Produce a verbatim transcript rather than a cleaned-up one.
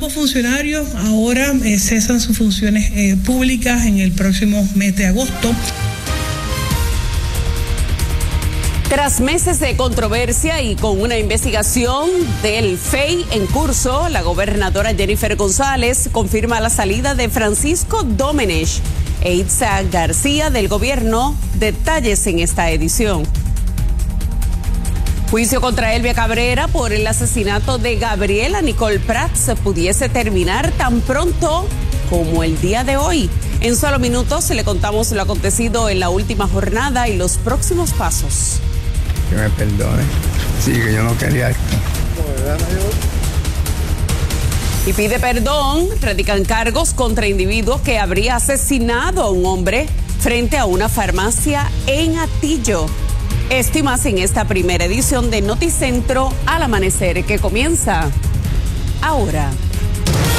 Ambos funcionarios ahora eh, cesan sus funciones eh, públicas en el próximo mes de agosto. Tras meses de controversia y con una investigación del F E I en curso, la gobernadora Jennifer González confirma la salida de Francisco Domenech e Itza García del gobierno. Detalles en esta edición. Juicio contra Elvia Cabrera por el asesinato de Gabriela Nicole Prats pudiese terminar tan pronto como el día de hoy. En solo minutos le contamos lo acontecido en la última jornada y los próximos pasos. Que me perdone, sí, que yo no quería esto. Y pide perdón, radican cargos contra individuo que habría asesinado a un hombre frente a una farmacia en Atillo. Esto y más en esta primera edición de Noticentro al Amanecer, que comienza ahora.